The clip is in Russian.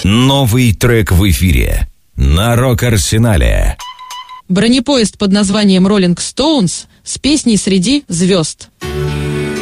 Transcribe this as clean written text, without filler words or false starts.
Новый трек в эфире на Рок-Арсенале. Бронепоезд под названием «Роллинг Стоунс» с песней «Среди звезд».